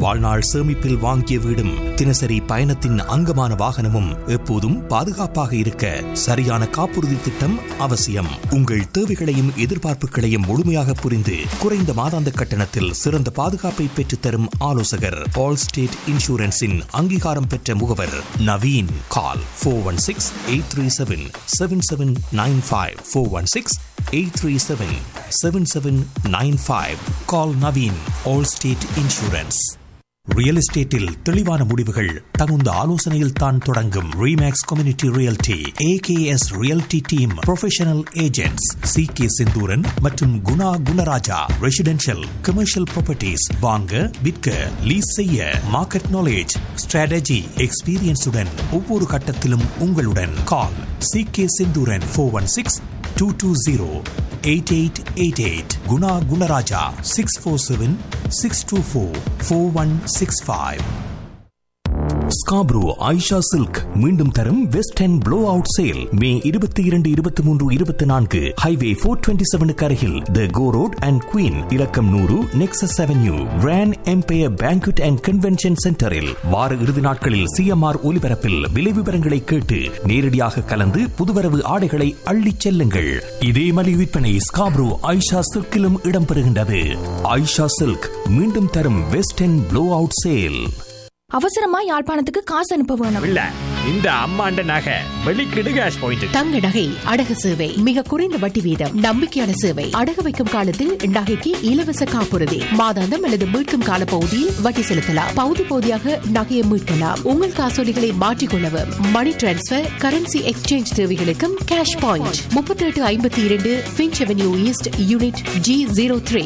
வாழ்நாள் சேமிப்பில் வாங்கிய வீடும் தினசரி பயணத்தின் அங்கமான வாகனமும் எப்போதும் பாதுகாப்பாக இருக்க சரியான காப்புறுதி திட்டம் அவசியம். உங்கள் தேவைகளையும் எதிர்பார்ப்புகளையும் முழுமையாக புரிந்து குறைந்த மாதாந்த கட்டணத்தில் சிறந்த பாதுகாப்பை பெற்றுத்தரும் ஆலோசகர் ஆல் ஸ்டேட் இன்சூரன்ஸின் அங்கீகாரம் பெற்ற முகவர் நவீன். கால் 416-837-7795 416-837-7795. Call Naveen, Allstate Insurance. Real எஸ்டேட்டில் தெளிவான முடிவுகள் தகுந்த ஆலோசனையில் தான் தொடங்கும். Remakes community realty AKS realty team professional agents CK Senthuran மற்றும் Guna Gunaraja. Residential commercial properties வாங்க விற்க லீஸ் செய்ய மார்க்கெட் நாலேஜ் ஸ்ட்ராட்டஜி எக்ஸ்பீரியன்ஸுடன் ஒவ்வொரு கட்டத்திலும் உங்களுடன். கால் CK Senthuran 416-220-8888. Guna Gunaraja 647-624-4165. Scarborough Ayesha silk மீண்டும் தரும் west end flow out sale மே 22, 23, 24 ஹைவே 427 அருகில் தி கோ ரோட் அண்ட் குயின் இலக்கம் 100 nexus avenue grand Empire banquet and convention சென்டரில் வார இறுதி நாட்களில் CMR ஒலிபரப்பில் விலை விவரங்களை கேட்டு நேரடியாக கலந்து புதுவரவு ஆடைகளை அள்ளிச் செல்லுங்கள். இதே மலிவு விற்பனை ஸ்காப்ரோ ஆயிஷா சில்கிலும் இடம்பெறுகின்றது. ஆயிஷா சில்க் மீண்டும் தரும் west end flow out sale. அவசரமா யாழ்ப்பாணத்துக்கு காசு அனுப்ப வேணும். இல்ல இந்த அம்மாண்ட நகை வெளிக்கிடு கேஷ் பாயிண்ட். தங்க நகை அடகு சேவை மிக குறைந்த வட்டி வீதம் நம்பிக்கையான சேவை. அடகு வைக்கும் காலத்தில் நகைக்கு இலவச காப்புறுதி மாதாந்தம் அல்லது மீட்கும் கால பகுதியில் வட்டி செலுத்தலாம். பகுதி பகுதியாக நகையை மீட்கலாம். உங்கள் காசோலிகளை மாற்றிக்கொள்ளவும் மணி டிரான்ஸ்பர் கரன்சி எக்ஸ்சேஞ்ச் தேவைகளுக்கும் cash point 3852 Finch avenue east unit G03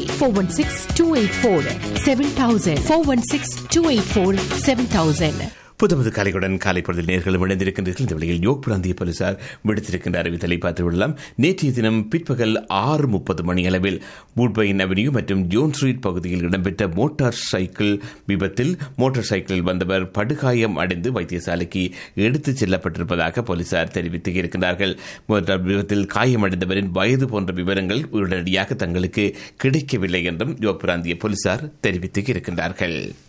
416-284-7000 416-284-7000. புதுமது காலையுடன் காலை பொழுதில் நேர்களும் இணைந்திருக்கின்றீர்கள். இந்த வேளையில் யோக் பிராந்திய போலீசார் விடுத்திருக்கின்ற அறிவித்தலை பார்த்து விடலாம். நேற்றைய தினம் பிற்பகல் 6:30 மணி அளவில் வூட்பைன் அவென்யூ மற்றும் ஜோன் ஸ்ட்ரீட் பகுதியில் இடம்பெற்ற மோட்டார் சைக்கிள் விபத்தில் மோட்டார் சைக்கிளில் வந்தவர் படுகாயம் அடைந்து வைத்தியசாலைக்கு எடுத்துச் செல்லப்பட்டிருப்பதாக போலீசார் தெரிவித்து இருக்கின்றார்கள். மோட்டார் விபத்தில் காயமடைந்தவரின் வயது போன்ற விவரங்கள் உடனடியாக தங்களுக்கு கிடைக்கவில்லை என்றும் யோக் பிராந்திய போலீசார் தெரிவித்து இருக்கின்றார்கள்.